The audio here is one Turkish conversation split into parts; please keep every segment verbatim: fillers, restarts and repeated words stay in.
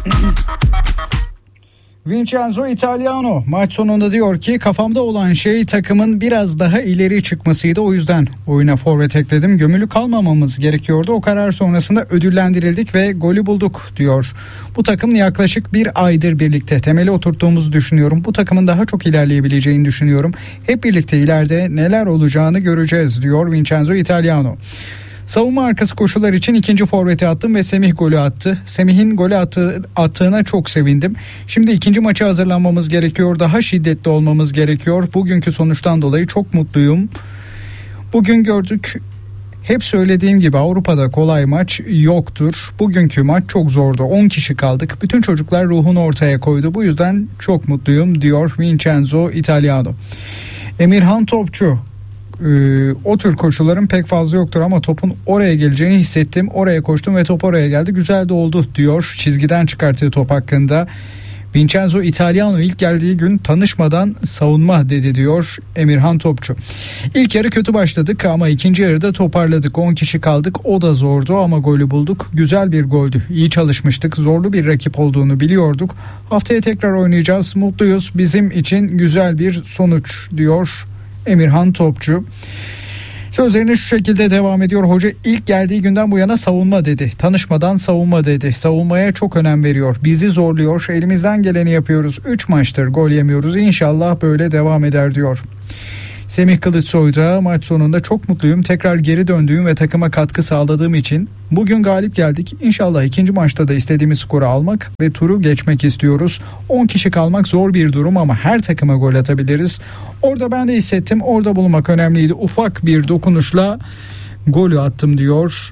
Vincenzo Italiano maç sonunda diyor ki kafamda olan şey takımın biraz daha ileri çıkmasıydı, o yüzden oyuna forvet ekledim. Gömülü kalmamamız gerekiyordu, o karar sonrasında ödüllendirildik ve golü bulduk diyor. Bu takımla yaklaşık bir aydır birlikte temeli oturttuğumuzu düşünüyorum. Bu takımın daha çok ilerleyebileceğini düşünüyorum. Hep birlikte ileride neler olacağını göreceğiz diyor Vincenzo Italiano. Savunma arkası koşular için ikinci forveti attım ve Semih golü attı. Semih'in golü attı, attığına çok sevindim. Şimdi ikinci maça hazırlanmamız gerekiyor. Daha şiddetli olmamız gerekiyor. Bugünkü sonuçtan dolayı çok mutluyum. Bugün gördük. Hep söylediğim gibi Avrupa'da kolay maç yoktur. Bugünkü maç çok zordu. on kişi kaldık. Bütün çocuklar ruhunu ortaya koydu. Bu yüzden çok mutluyum diyor Vincenzo Italiano. Emirhan Topçu. Ee, o tür koşuların pek fazla yoktur ama topun oraya geleceğini hissettim. Oraya koştum ve top oraya geldi. Güzel de oldu diyor çizgiden çıkarttığı top hakkında. Vincenzo Italiano ilk geldiği gün tanışmadan savunma dedi diyor Emirhan Topçu. İlk yarı kötü başladık ama ikinci yarıda toparladık. on kişi kaldık, o da zordu ama golü bulduk. Güzel bir goldü. İyi çalışmıştık. Zorlu bir rakip olduğunu biliyorduk. Haftaya tekrar oynayacağız. Mutluyuz. Bizim için güzel bir sonuç diyor Emirhan Topçu. Sözlerine şu şekilde devam ediyor. Hoca ilk geldiği günden bu yana savunma dedi. Tanışmadan savunma dedi. Savunmaya çok önem veriyor. Bizi zorluyor. Elimizden geleni yapıyoruz. üç maçtır gol yemiyoruz. İnşallah böyle devam eder diyor. Semih Kılıçsoy da maç sonunda çok mutluyum. Tekrar geri döndüğüm ve takıma katkı sağladığım için. Bugün galip geldik. İnşallah ikinci maçta da istediğimiz skoru almak ve turu geçmek istiyoruz. on kişi kalmak zor bir durum ama her takıma gol atabiliriz. Orada ben de hissettim. Orada bulunmak önemliydi. Ufak bir dokunuşla golü attım diyor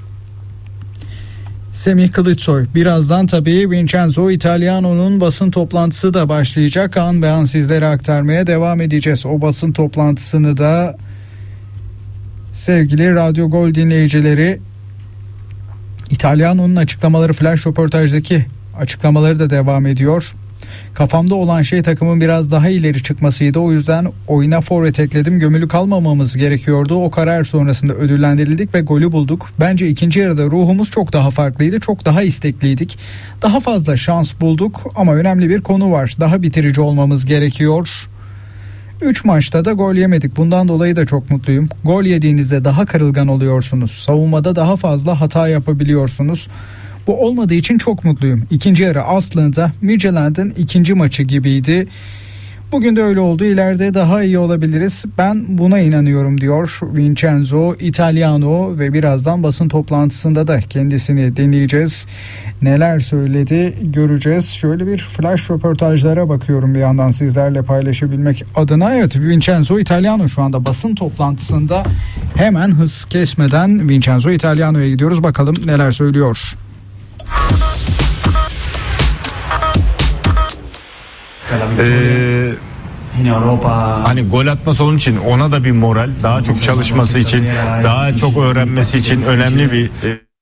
Semih Kılıçsoy. Birazdan tabii Vincenzo Italiano'nun basın toplantısı da başlayacak. An be an sizlere aktarmaya devam edeceğiz. O basın toplantısını da sevgili Radyo Gol dinleyicileri, Italiano'nun açıklamaları, flash röportajdaki açıklamaları da devam ediyor. Kafamda olan şey takımın biraz daha ileri çıkmasıydı. O yüzden oyuna forvet ekledim. Gömülü kalmamamız gerekiyordu. O karar sonrasında ödüllendirildik ve golü bulduk. Bence ikinci yarıda ruhumuz çok daha farklıydı. Çok daha istekliydik. Daha fazla şans bulduk ama önemli bir konu var. Daha bitirici olmamız gerekiyor. üç maçta da gol yemedik. Bundan dolayı da çok mutluyum. Gol yediğinizde daha kırılgan oluyorsunuz. Savunmada daha fazla hata yapabiliyorsunuz. Bu olmadığı için çok mutluyum. İkinci yarı aslında Midtjylland'ın ikinci maçı gibiydi. Bugün de öyle oldu. İleride daha iyi olabiliriz. Ben buna inanıyorum diyor Vincenzo Italiano ve birazdan basın toplantısında da kendisini dinleyeceğiz. Neler söyledi göreceğiz. Şöyle bir flash röportajlara bakıyorum bir yandan sizlerle paylaşabilmek adına. Evet, Vincenzo Italiano şu anda basın toplantısında. Hemen hız kesmeden Vincenzo Italiano'ya gidiyoruz. Bakalım neler söylüyor. Ee, hani gol atması onun için, ona da bir moral, daha çok çalışması için, daha çok öğrenmesi için önemli bir